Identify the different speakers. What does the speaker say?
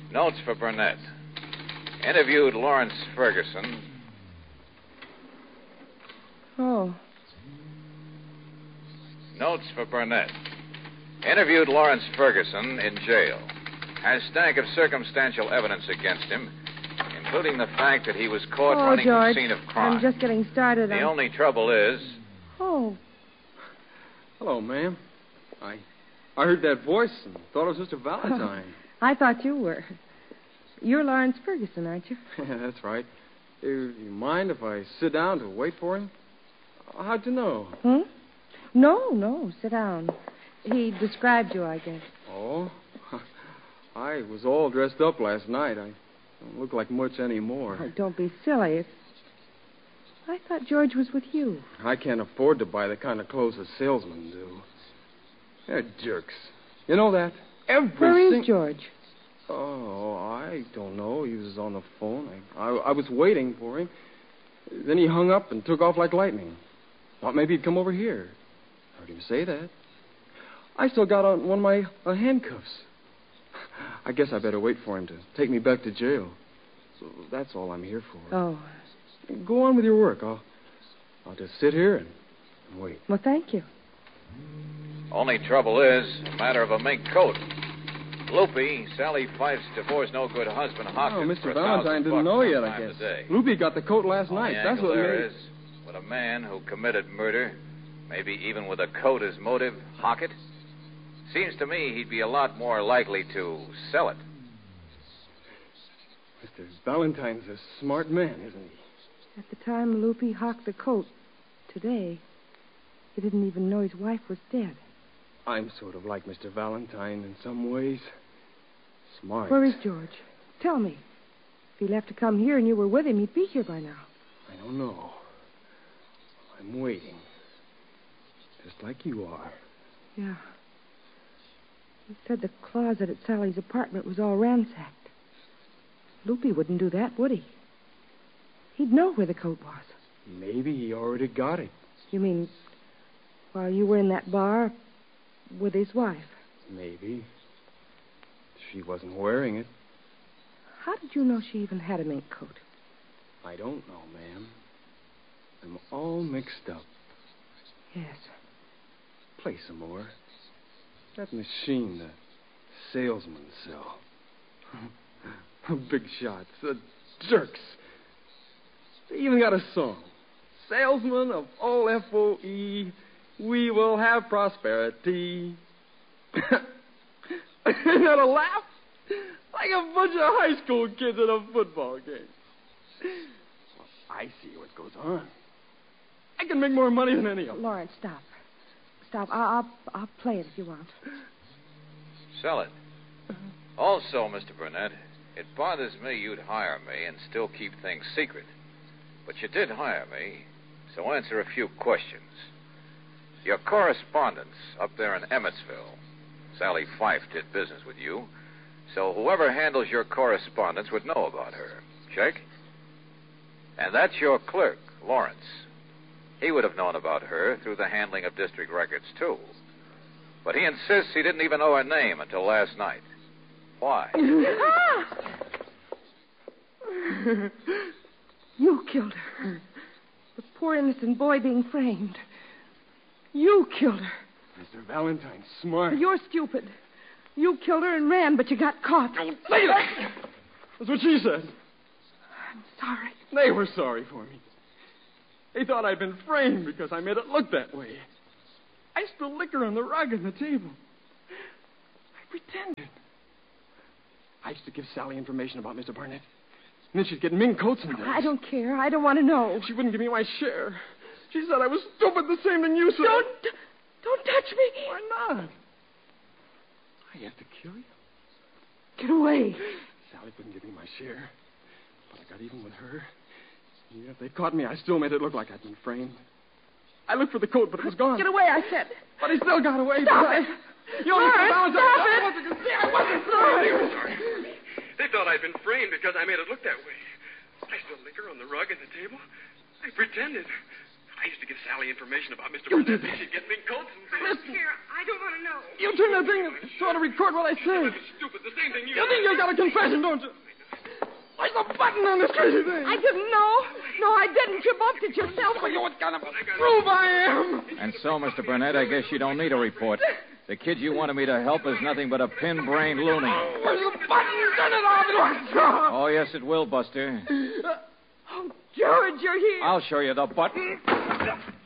Speaker 1: Notes for Burnett. Interviewed Lawrence Ferguson.
Speaker 2: Oh.
Speaker 1: Notes for Burnett. Interviewed Lawrence Ferguson in jail. Has stack of circumstantial evidence against him, including the fact that he was caught running
Speaker 2: George,
Speaker 1: the scene of crime.
Speaker 2: I'm just getting started.
Speaker 1: The only trouble is...
Speaker 2: Oh.
Speaker 3: Hello, ma'am. I heard that voice and thought it was Mr. Valentine.
Speaker 2: I thought you were. You're Lawrence Ferguson, aren't you?
Speaker 3: Yeah, that's right. You mind if I sit down to wait for him? How'd you know?
Speaker 2: No. Sit down. He described you, I guess.
Speaker 3: Oh? I was all dressed up last night. I don't look like much anymore.
Speaker 2: Oh, don't be silly. I thought George was with you.
Speaker 3: I can't afford to buy the kind of clothes a salesmen do. They're jerks. You know that?
Speaker 2: Where is George?
Speaker 3: Oh, I don't know. He was on the phone. I was waiting for him. Then he hung up and took off like lightning. Thought maybe he'd come over here. Heard him say that. I still got on one of my handcuffs. I guess I better wait for him to take me back to jail. So that's all I'm here for.
Speaker 2: Oh.
Speaker 3: Go on with your work. I'll just sit here and wait.
Speaker 2: Well, thank you.
Speaker 1: Only trouble is a matter of a mink coat. Loopy, Sally Fife's divorced no-good husband, hawked
Speaker 3: Oh,
Speaker 1: it
Speaker 3: Mr.
Speaker 1: for
Speaker 3: Valentine didn't know yet, I guess. Loopy got the coat last night. That's what
Speaker 1: there is. With a man who committed murder, maybe even with a coat as motive, hawk it, seems to me he'd be a lot more likely to sell it.
Speaker 3: Mr. Valentine's a smart man, isn't he?
Speaker 2: At the time Loopy hawked the coat, today, he didn't even know his wife was dead.
Speaker 3: I'm sort of like Mr. Valentine in some ways. Smart.
Speaker 2: Where is George? Tell me. If he left to come here and you were with him, he'd be here by now.
Speaker 3: I don't know. I'm waiting. Just like you are.
Speaker 2: Yeah. He said the closet at Sally's apartment was all ransacked. Loopy wouldn't do that, would he? He'd know where the coat was.
Speaker 3: Maybe he already got it.
Speaker 2: You mean while you were in that bar with his wife?
Speaker 3: Maybe. She wasn't wearing it.
Speaker 2: How did you know she even had a mink coat?
Speaker 3: I don't know, ma'am. I'm all mixed up.
Speaker 2: Yes.
Speaker 3: Play some more. That machine the salesmen sell. Big shots. Jerks. They even got a song. Salesmen of all FOE, we will have prosperity. Isn't that a laugh? Like a bunch of high school kids at a football game. Well, I see what goes on. I can make more money than any of them.
Speaker 2: Lawrence, stop. Stop. I'll play it if you want.
Speaker 1: Sell it. Also, Mr. Burnett, it bothers me you'd hire me and still keep things secret. But you did hire me, so answer a few questions. Your correspondence up there in Emmetsville, Sally Fife did business with you, so whoever handles your correspondence would know about her. Check? And that's your clerk, Lawrence. He would have known about her through the handling of district records, too. But he insists he didn't even know her name until last night. Why?
Speaker 2: You killed her. The poor innocent boy being framed. You killed her.
Speaker 3: Mr. Valentine's smart.
Speaker 2: You're stupid. You killed her and ran, but you got caught.
Speaker 3: Don't say that! That's what she said.
Speaker 2: I'm sorry.
Speaker 3: They were sorry for me. They thought I'd been framed because I made it look that way. I spilled liquor on the rug and the table. I pretended. I used to give Sally information about Mr. Barnett. And then she'd get mink coats and things.
Speaker 2: I don't care. I don't want to know.
Speaker 3: She wouldn't give me my share. She said I was stupid the same thing you said.
Speaker 2: Don't touch me.
Speaker 3: Why not? I have to kill you.
Speaker 2: Get away.
Speaker 3: Sally wouldn't give me my share. But I got even with her. Even if they caught me, I still made it look like I'd been framed. I looked for the coat, but it was gone.
Speaker 2: Get away, I said.
Speaker 3: But he still got away.
Speaker 2: Stop it.
Speaker 3: You only
Speaker 2: Lawrence, stop it.
Speaker 3: I wasn't sorry.
Speaker 4: They thought I'd been framed because I made it look that way. I spilled liquor on the rug and the table. I pretended. I I used to give Sally information about Mr. Burnett. She'd get big coats and things.
Speaker 2: I don't care. I don't want to know.
Speaker 3: You turn that thing so to record what I say.
Speaker 4: That's stupid. The same thing you
Speaker 3: You think you got a confession, don't you? Where's the button on this crazy thing?
Speaker 2: I didn't know. No, I didn't. You bumped it yourself.
Speaker 3: Well, you know what kind of a proof I am?
Speaker 1: And so, Mr. Burnett, I guess you don't need a report. The kid you wanted me to help is nothing but a pin-brained loony.
Speaker 3: Where's the button? Turn it off.
Speaker 1: Oh, yes, it will, Buster.
Speaker 2: Oh, George, you're here.
Speaker 1: I'll show you the button.